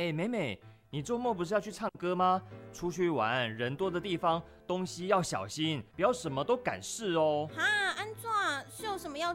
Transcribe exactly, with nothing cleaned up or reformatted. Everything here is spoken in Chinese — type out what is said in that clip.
哎，美美，你周末不是要去唱歌吗？出去玩，人多的地方，东西要小心，不要什么都敢试哦。 哈，安怎是有什么要